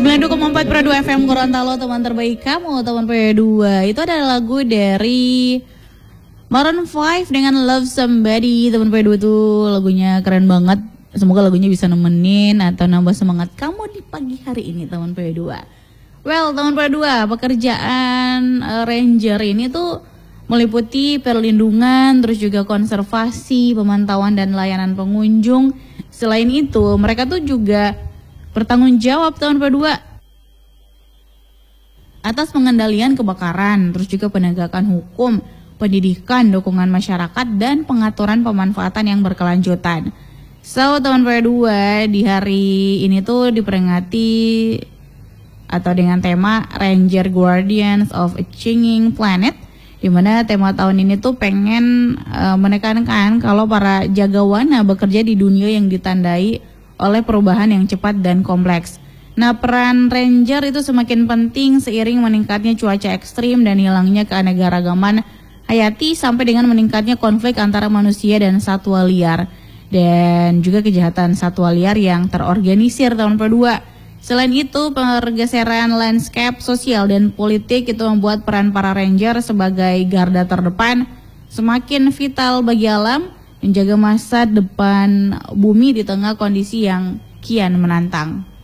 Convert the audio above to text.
92,4 Pro 2 FM Gorontalo, teman terbaik kamu, teman P2. Itu adalah lagu dari Maroon 5 dengan Love Somebody. Teman P2 tuh lagunya keren banget. Semoga lagunya bisa nemenin atau nambah semangat kamu di pagi hari ini, teman P2. Well, teman P2, pekerjaan ranger ini tuh meliputi perlindungan, terus juga konservasi, pemantauan dan layanan pengunjung. Selain itu, mereka tuh juga bertanggung jawab tahun kedua atas pengendalian kebakaran, terus juga penegakan hukum, pendidikan, dukungan masyarakat, dan pengaturan pemanfaatan yang berkelanjutan. So, tahun kedua di hari ini tuh diperingati atau dengan tema Ranger Guardians of a Changing Planet, di mana tema tahun ini tuh pengen menekankan kalau para jagawana bekerja di dunia yang ditandai oleh perubahan yang cepat dan kompleks. Nah, peran ranger itu semakin penting seiring meningkatnya cuaca ekstrim dan hilangnya keanekaragaman hayati sampai dengan meningkatnya konflik antara manusia dan satwa liar dan juga kejahatan satwa liar yang terorganisir tahun kedua. Selain itu, pergeseran landscape sosial dan politik itu membuat peran para ranger sebagai garda terdepan semakin vital bagi alam, menjaga masa depan bumi di tengah kondisi yang kian menantang.